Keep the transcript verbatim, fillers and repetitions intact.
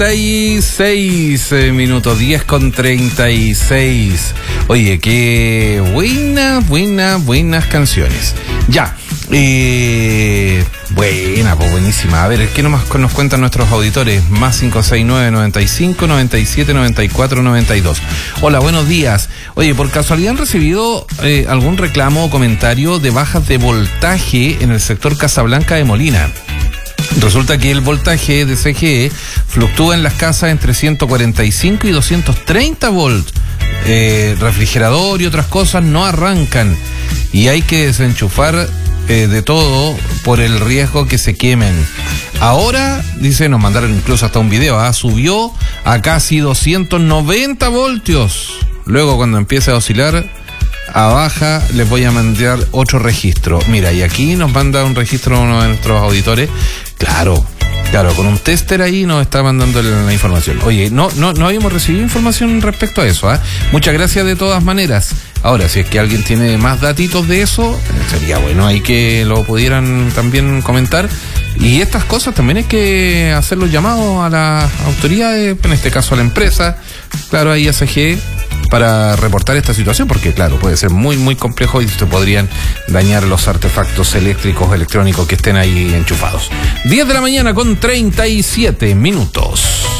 treinta y seis minutos, diez con treinta y seis. Oye, qué buenas, buenas, buenas canciones. Ya, eh, buena, pues buenísima. A ver, ¿qué nomás nos cuentan nuestros auditores? Más cinco seis nueve, noventa y cinco, noventa y siete, noventa y cuatro, noventa y dos. Hola, buenos días. Oye, ¿por casualidad han recibido eh, algún reclamo o comentario de bajas de voltaje en el sector Casablanca de Molina? Resulta que el voltaje de C G E fluctúa en las casas entre ciento cuarenta y cinco y doscientos treinta volts. Eh, refrigerador y otras cosas no arrancan y hay que desenchufar eh, de todo por el riesgo que se quemen. Ahora, dice, nos mandaron incluso hasta un video, ¿ah? Subió a casi doscientos noventa voltios. Luego, cuando empiece a oscilar a baja, les voy a mandar otro registro. Mira, y aquí nos manda un registro uno de nuestros auditores. Claro, claro, con un tester ahí nos está mandando la información. Oye, no, no, no habíamos recibido información respecto a eso, ¿eh? Muchas gracias de todas maneras. Ahora, si es que alguien tiene más datitos de eso, sería bueno ahí que lo pudieran también comentar. Y estas cosas también hay que hacer los llamados a las autoridades, en este caso a la empresa, claro, ahí a C G E, para reportar esta situación, porque claro, puede ser muy muy complejo y se podrían dañar los artefactos eléctricos, electrónicos que estén ahí enchufados. diez de la mañana con treinta y siete minutos.